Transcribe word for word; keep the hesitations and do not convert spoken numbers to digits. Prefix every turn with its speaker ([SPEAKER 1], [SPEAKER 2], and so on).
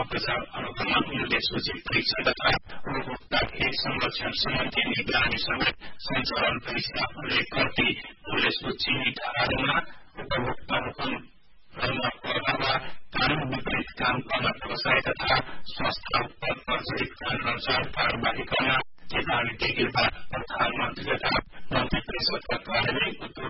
[SPEAKER 1] बजार अनुगमन मूल्य सूची परीक्षण तथा उपभोक्ता हित संरक्षण सम्बन्धी निगरानी समेत सञ्चालन परीक्षा उल्लेख गर्दै मूल्य सूची धारामा उपभोक्ता हुकुम गर्न पर्दा वा कानून विपरीत काम गर्न व्यवसाय तथा संस्था पद प्रचलित कानून अनुसार कार्यवाही गर्न चेतावनी दिएका प्रधानमन्त्री तथा मन्त्री परिषदका कार्यालय